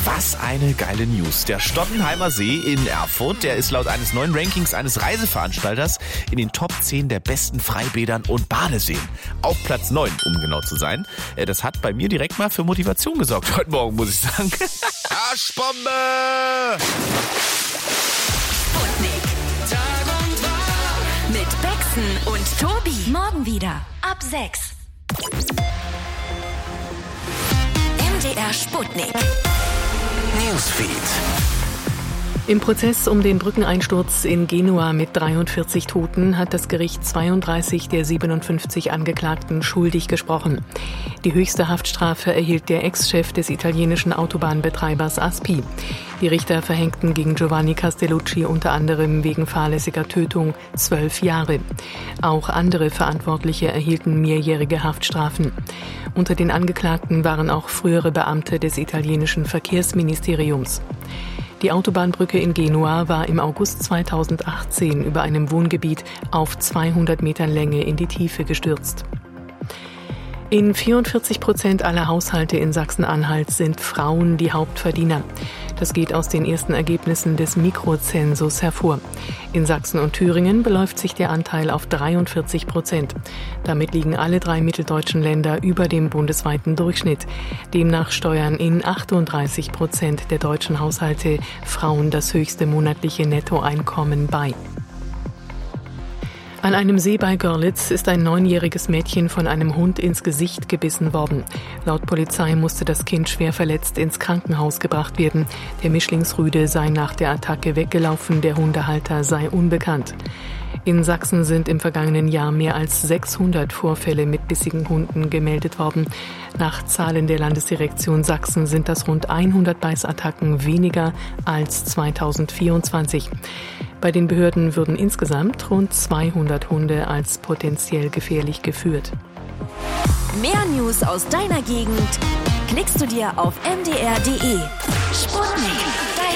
Was eine geile News. Der Stottenheimer See in Erfurt, der ist laut eines neuen Rankings eines Reiseveranstalters in den Top 10 der besten Freibädern und Badeseen. Auf Platz 9, um genau zu sein. Das hat bei mir direkt mal für Motivation gesorgt heute Morgen, muss ich sagen. Arschbombe! Sputnik. Tag und Tag. Mit Bexen und Tobi. Morgen wieder ab 6. MDR Sputnik. Newsfeed. Im Prozess um den Brückeneinsturz in Genua mit 43 Toten hat das Gericht 32 der 57 Angeklagten schuldig gesprochen. Die höchste Haftstrafe erhielt der Ex-Chef des italienischen Autobahnbetreibers Aspi. Die Richter verhängten gegen Giovanni Castellucci unter anderem wegen fahrlässiger Tötung 12 Jahre. Auch andere Verantwortliche erhielten mehrjährige Haftstrafen. Unter den Angeklagten waren auch frühere Beamte des italienischen Verkehrsministeriums. Die Autobahnbrücke in Genua war im August 2018 über einem Wohngebiet auf 200 Metern Länge in die Tiefe gestürzt. In 44% aller Haushalte in Sachsen-Anhalt sind Frauen die Hauptverdiener. Das geht aus den ersten Ergebnissen des Mikrozensus hervor. In Sachsen und Thüringen beläuft sich der Anteil auf 43%. Damit liegen alle 3 mitteldeutschen Länder über dem bundesweiten Durchschnitt. Demnach steuern in 38% der deutschen Haushalte Frauen das höchste monatliche Nettoeinkommen bei. An einem See bei Görlitz ist ein 9-jähriges Mädchen von einem Hund ins Gesicht gebissen worden. Laut Polizei musste das Kind schwer verletzt ins Krankenhaus gebracht werden. Der Mischlingsrüde sei nach der Attacke weggelaufen, der Hundehalter sei unbekannt. In Sachsen sind im vergangenen Jahr mehr als 600 Vorfälle mit bissigen Hunden gemeldet worden. Nach Zahlen der Landesdirektion Sachsen sind das rund 100 Beißattacken weniger als 2024. Bei den Behörden würden insgesamt rund 200 Hunde als potenziell gefährlich geführt. Mehr News aus deiner Gegend klickst du dir auf mdr.de. Sputnik.